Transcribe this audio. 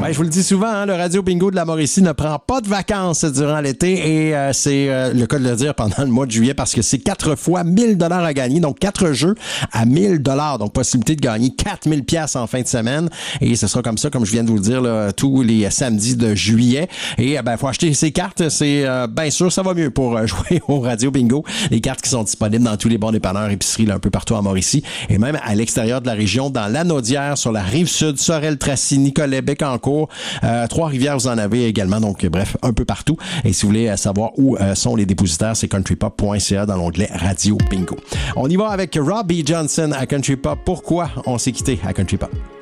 Je vous le dis souvent, hein, le Radio Bingo de la Mauricie ne prend pas de vacances durant l'été et c'est le cas de le dire pendant le mois de juillet parce que c'est 4 fois 1000 $ à gagner. Donc, 4 jeux à 1000 $. Donc, possibilité de gagner 4000 pièces en fin de semaine. Et ce sera comme ça, comme je viens de vous le dire, là, tous les samedis de juillet. Et faut acheter ces cartes. C'est bien sûr, ça va mieux pour jouer au Radio Bingo. Les cartes qui sont disponibles dans tous les bons dépanneurs, épiceries, là, un peu partout en Mauricie. Et même à l'extérieur de la région, dans l'Anaudière, sur la Rive-Sud, Sorel-Tracy, Nicolet, Bécancour, Trois-Rivières, vous en avez également. Donc, bref, un peu partout. Et si vous voulez savoir où sont les dépositaires, c'est countrypop.ca dans l'onglet Radio Bingo. On y va avec Robbie Johnson à Country Pop. Pourquoi on s'est quitté à Country Pop?